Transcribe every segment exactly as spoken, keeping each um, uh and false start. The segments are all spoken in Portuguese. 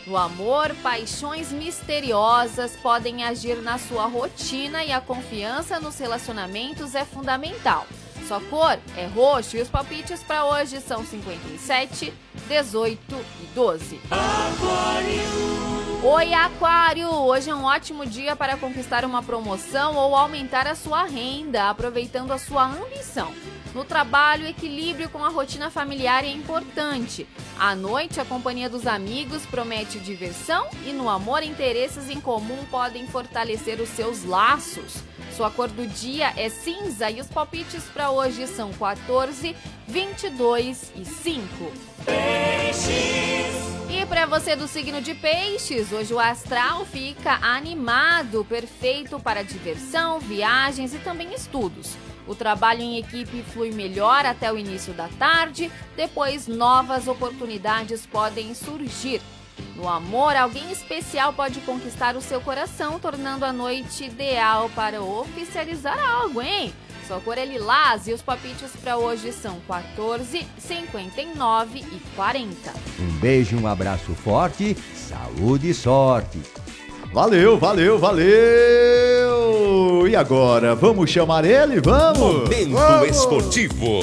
No amor, paixões misteriosas podem agir na sua rotina e a confiança nos relacionamentos é fundamental. Sua cor é roxo e os palpites para hoje são cinquenta e sete, dezoito e doze. Aquário. Oi, Aquário! Hoje é um ótimo dia para conquistar uma promoção ou aumentar a sua renda, aproveitando a sua ambição. No trabalho, equilíbrio com a rotina familiar é importante. À noite, a companhia dos amigos promete diversão e no amor, interesses em comum podem fortalecer os seus laços. Sua cor do dia é cinza e os palpites para hoje são quatorze, vinte e dois e cinco. Peixes. E para você do signo de Peixes, hoje o astral fica animado, perfeito para diversão, viagens e também estudos. O trabalho em equipe flui melhor até o início da tarde, depois novas oportunidades podem surgir. No amor, alguém especial pode conquistar o seu coração, tornando a noite ideal para oficializar algo, hein? Sua cor é lilás e os palpites para hoje são quatorze, cinquenta e nove e quarenta. Um beijo, um abraço forte, saúde e sorte. Valeu, valeu, valeu! E agora, vamos chamar ele? Vamos! Momento vamos. Esportivo.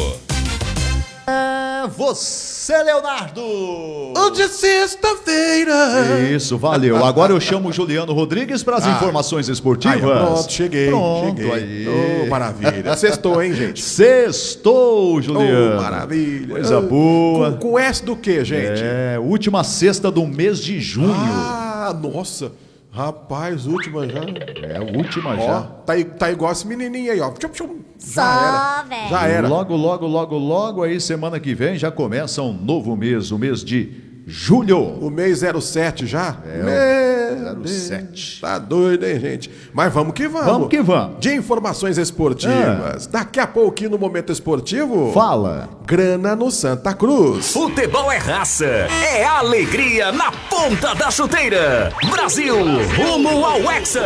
É você, Leonardo! Hoje é sexta-feira! Isso, valeu. Agora eu chamo o Juliano Rodrigues para as ah. informações esportivas. Aí, pronto, cheguei. Pronto, cheguei. aí. Oh, maravilha. Sextou, hein, gente? Sextou, Juliano. Oh, maravilha. Coisa oh, boa. Com, com S do que, gente? É, última sexta do mês de junho. Ah, nossa. Rapaz, última já. É, última ó, já. Tá, tá igual esse menininho aí, ó. Só, já era. Já era. Logo, logo, logo, logo aí, semana que vem, já começa um novo mês, o mês de julho. O mês zero sete já? É, zero sete. Tá doido, hein, gente? Mas vamos que vamos. Vamos que vamos. De informações esportivas. É. Daqui a pouquinho no Momento Esportivo. Fala. Grana no Santa Cruz. Futebol é raça, é alegria na ponta da chuteira. Brasil, rumo ao Hexa.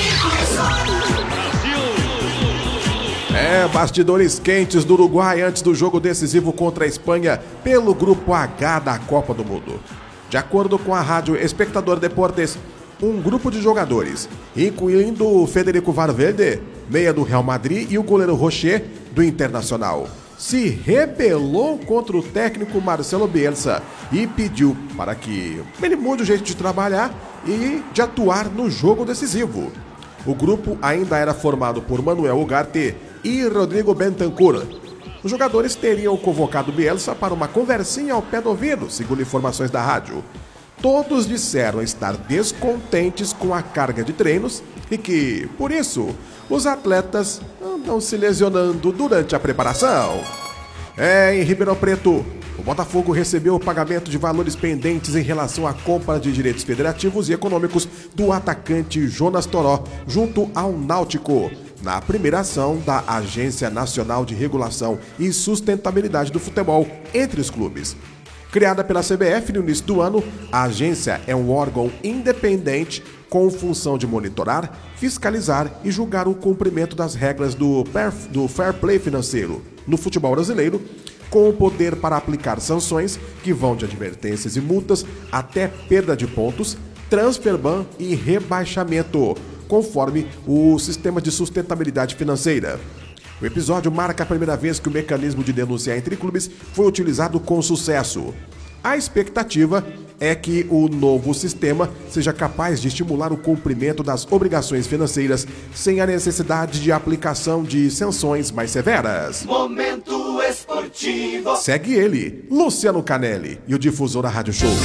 É, bastidores quentes do Uruguai antes do jogo decisivo contra a Espanha pelo Grupo H da Copa do Mundo. De acordo com a rádio Espectador Deportes, um grupo de jogadores, incluindo Federico Valverde, meia do Real Madrid, e o goleiro Rocher, do Internacional, se rebelou contra o técnico Marcelo Bielsa e pediu para que ele mude o jeito de trabalhar e de atuar no jogo decisivo. O grupo ainda era formado por Manuel Ugarte e Rodrigo Bentancur. Os jogadores teriam convocado Bielsa para uma conversinha ao pé do ouvido, segundo informações da rádio. Todos disseram estar descontentes com a carga de treinos e que, por isso, os atletas andam se lesionando durante a preparação. É, em Ribeirão Preto, o Botafogo recebeu o pagamento de valores pendentes em relação à compra de direitos federativos e econômicos do atacante Jonas Toró, junto ao Náutico, na primeira ação da Agência Nacional de Regulação e Sustentabilidade do Futebol entre os clubes. Criada pela C B F no início do ano, a agência é um órgão independente com função de monitorar, fiscalizar e julgar o cumprimento das regras do, do fair play financeiro no futebol brasileiro, com o poder para aplicar sanções que vão de advertências e multas até perda de pontos, transfer ban e rebaixamento, conforme o sistema de sustentabilidade financeira. O episódio marca a primeira vez que o mecanismo de denúncia entre clubes foi utilizado com sucesso. A expectativa é que o novo sistema seja capaz de estimular o cumprimento das obrigações financeiras sem a necessidade de aplicação de sanções mais severas. Momento Esportivo. Segue ele, Luciano Canelli, e o difusor da Rádio Show.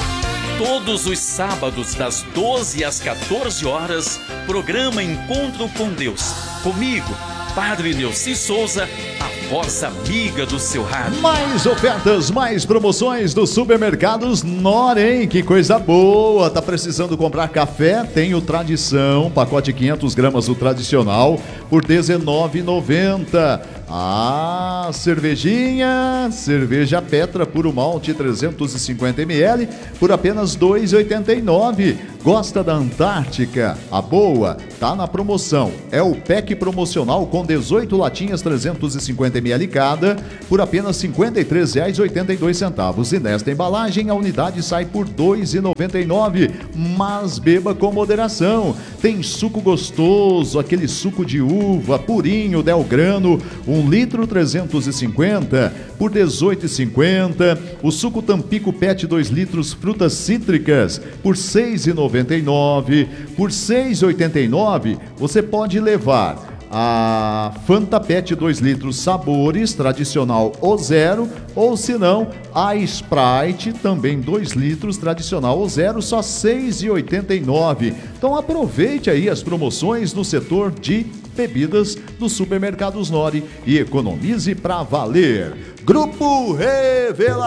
Todos os sábados, das doze às quatorze horas, programa Encontro com Deus. Comigo, Padre Neuci Souza, a voz amiga do seu rádio. Mais ofertas, mais promoções dos supermercados Nor, hein? Que coisa boa! Tá precisando comprar café? Tem o Tradição, pacote quinhentas gramas do tradicional por dezenove reais e noventa centavos. Ah, cervejinha, cerveja Petra Puro Malte trezentos e cinquenta mililitros por apenas dois reais e oitenta e nove centavos. Gosta da Antártica? A boa tá na promoção. É o pack promocional com dezoito latinhas trezentos e cinquenta mililitros cada por apenas cinquenta e três reais e oitenta e dois centavos. E nesta embalagem a unidade sai por dois reais e noventa e nove centavos. Mas beba com moderação. Tem suco gostoso, aquele suco de uva purinho Del Grano, um litro trezentos e cinquenta por dezoito reais e cinquenta centavos. O suco Tampico Pet dois litros frutas cítricas por seis reais e noventa e nove centavos. Por seis reais e oitenta e nove centavos você pode levar a Fanta Pet dois litros sabores, tradicional ou zero, ou se não, a Sprite, também dois litros, tradicional ou zero, só seis reais e oitenta e nove centavos. Então aproveite aí as promoções no setor de bebidas do Supermercados Nori e economize pra valer. Grupo Revelação.